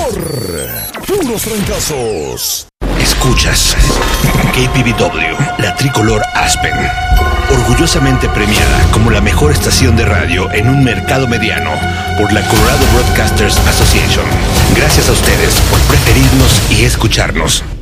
Puros Trancazos. Escuchas KPVW, la tricolor Aspen, orgullosamente premiada como la mejor estación de radio en un mercado mediano por la Colorado Broadcasters Association. Gracias a ustedes por preferirnos y escucharnos.